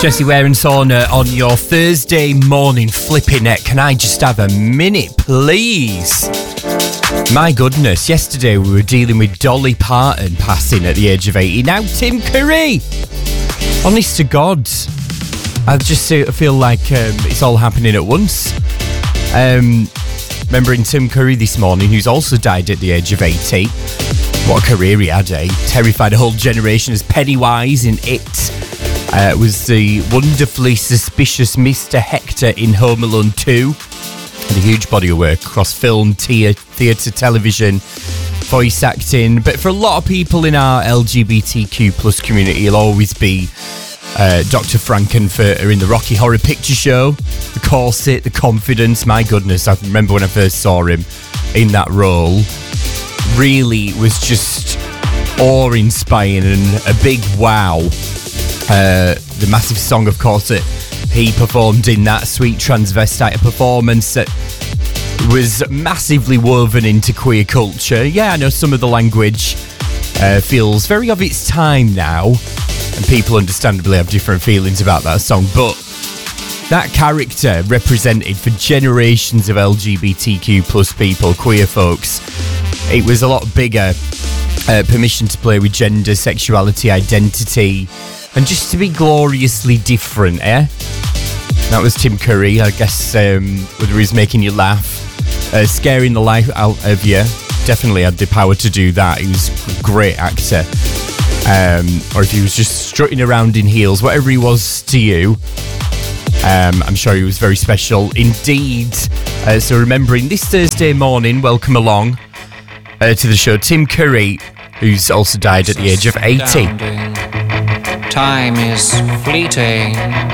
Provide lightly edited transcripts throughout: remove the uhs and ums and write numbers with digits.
Jesse Ware and Sauna on your Thursday morning flipping it. Can I just have a minute, please? My goodness, yesterday we were dealing with Dolly Parton passing at the age of 80. Now Tim Curry. Honest to God, I just feel like it's all happening at once. Remembering Tim Curry this morning, who's also died at the age of 80. What a career he had, eh? Terrified a whole generation as Pennywise in It. Was the wonderfully suspicious Mr. Hector in Home Alone 2. And a huge body of work across film, theatre, television, voice acting. But for a lot of people in our LGBTQ plus community, he'll always be Dr. Frankenfurter in the Rocky Horror Picture Show. The corset, the confidence. My goodness, I remember when I first saw him in that role. Really was just awe-inspiring and a big wow. The massive song, of course, that he performed in that sweet transvestite performance that was massively woven into queer culture. Yeah, I know some of the language feels very of its time now, and people understandably have different feelings about that song, but that character represented for generations of LGBTQ plus people, queer folks. It was a lot bigger permission to play with gender, sexuality, identity, and just to be gloriously different, eh? That was Tim Curry, I guess, whether he's making you laugh, scaring the life out of you. Definitely had the power to do that. He was a great actor. Or if he was just strutting around in heels, whatever he was to you, I'm sure he was very special indeed. So remembering this Thursday morning, welcome along to the show, Tim Curry, who's also died at the age of 80. Time is fleeting.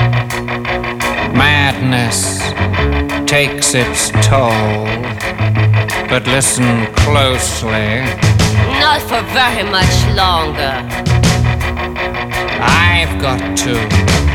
Madness takes its toll. But listen closely. Not for very much longer. I've got to